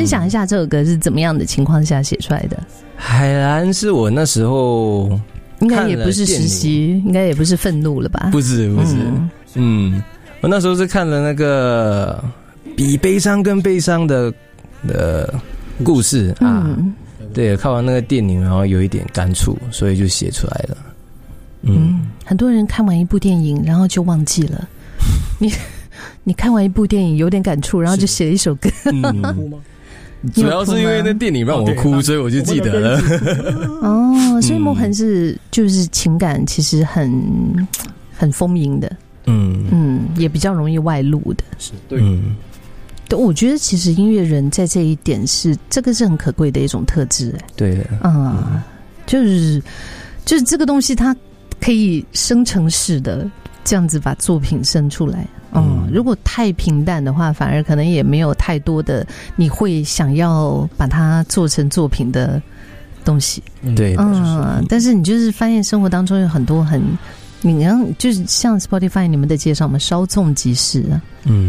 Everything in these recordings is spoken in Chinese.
分享一下这首歌是怎么样的情况下写出来的？ 海蓝是我那时候应该也不是实习，应该也不是愤怒了吧？ 不是，我那时候是看了那个比悲伤更悲伤的故事啊，对，看完那个电影，然后有一点感触，所以就写出来了。 很多人看完一部电影，然后就忘记了。你看完一部电影有点感触，然后就写了一首歌。 主要是因为那电影让我哭，所以我就记得了。 所以梦恒就是情感其实很丰盈的，也比较容易外露的。 是对， 我觉得其实音乐人在这一点这个是很可贵的一种特质。 对的， 就是这个东西它可以生成式的这样子把作品生出来。如果太平淡的话，反而可能也没有太多的你会想要把它做成作品的东西。 对， 但是你就是发现生活当中有很多你刚就是像 Spotify 你们的介绍嘛，稍纵即逝啊。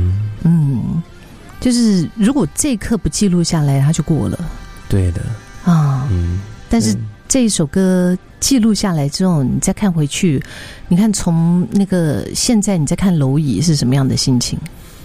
就是如果这一刻不记录下来，它就过了。 对的但是这一首歌记录下来之后，你再看回去，你看从那个现在你再看蝼蚁是什么样的心情？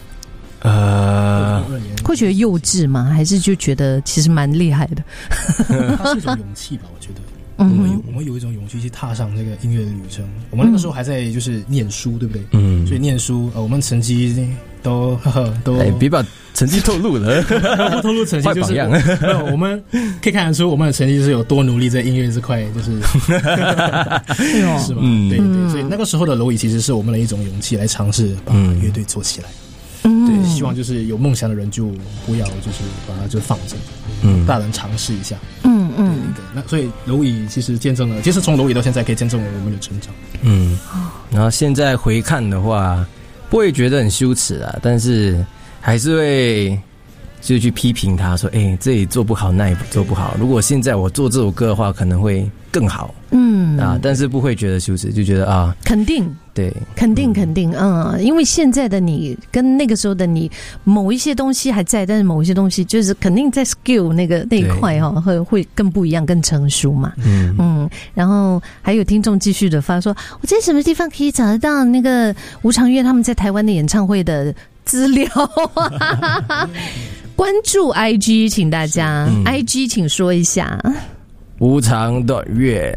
会觉得幼稚吗？还是就觉得其实蛮厉害的？ 它是一种勇气吧，我觉得。我们有一种勇气去踏上这个音乐的旅程。我们那个时候还在就是念书，对不对？所以念书，我们成绩都别把成绩透露了， 不透露成绩就是我们可以看得出我们的成绩是有多努力在音乐这块，就是是吗？对对，所以那个时候的蝼蚁其实是我们的一种勇气来尝试把乐队做起来。对，希望就是有梦想的人就不要就是把它就放着，大胆尝试一下。对，那所以蝼蚁其实见证了，其实从蝼蚁到现在可以见证了我们的成长。 然后现在回看的话，不会觉得很羞耻啊，但是还是会就去批评他说，这里做不好，那里做不好。如果现在我做这首歌的话，可能会更好。但是不会觉得羞耻，就觉得肯定。 对， 肯定，因为现在的你跟那个时候的你，某一些东西还在，但是某一些东西就是肯定在 skill 那一块会更不一样，更成熟嘛。然后还有听众继续的发说，我在什么地方可以找得到那个吴长月他们在台湾的演唱会的资料？关注 IG， 请大家IG 请说一下。 无常月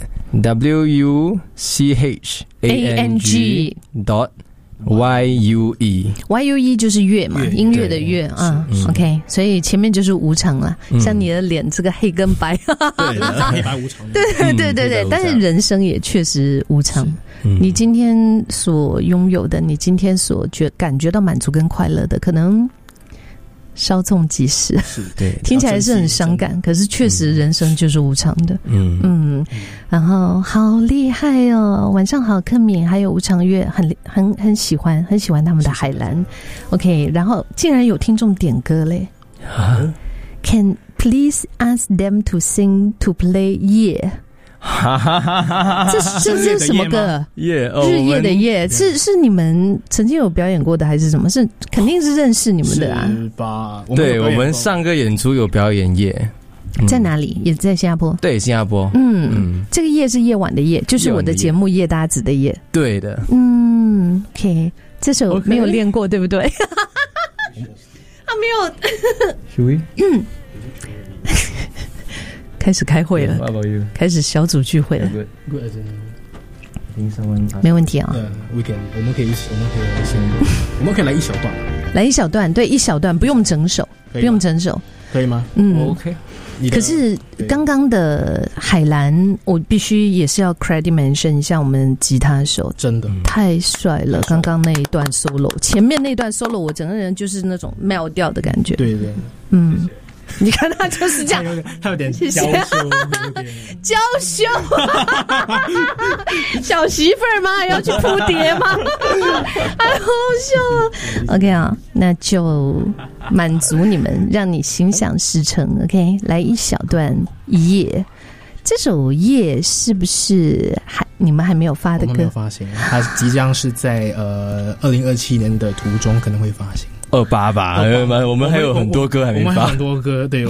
WUCHANG.YUE 就是乐嘛，音乐的乐啊。OK， 所以前面就是无常啦，像你的脸这个黑跟白， 黑白无常。 对，但是人生也确实无常。你今天所拥有的，你今天所感觉到满足跟快乐的，可能稍纵即逝， 对， 听起来是很伤感，可是确实人生就是无常的。然后好厉害哦，晚上好，柯敏还有吴长月很喜欢他们的海蓝。OK， 然后竟然有听众点歌嘞，Can please ask them to sing to play Yeah。这是什么歌？日夜的夜，是你们曾经有表演过的还是什么？是肯定是认识你们的啊。 是吧？ 对，我们上个演出有表演夜， 在哪里？也在新加坡。 对，新加坡。 这个夜是夜晚的夜，就是我的节目夜搭子的夜。 对的。 OK， 这首没有练过，对不对？没有。 Should we？ 开始开会了，开始小组聚会了。没问题啊。 我们可以来一小段， 来一小段，对，一小段，不用整首， 可以吗 ？OK。 可是刚刚的海蓝，我必须也是要 credit mention 一下我们吉他手， 真的太帅了！刚刚那一段 solo， 前面那段 solo， 我整个人就是那种mellow掉的感觉。 对。 你看他就是这样， 他有点娇羞， 娇羞，小媳妇儿吗？要去扑蝶吗？太好笑了。OK 啊，那就满足你们，让你心想事成。OK， 来一小段夜。这首夜是不是你们还没有发的歌？ 我们没有发行，它即将是在2027年的途中可能会发行。 28吧，我们还有很多歌还没发， 我们还有很多歌，对。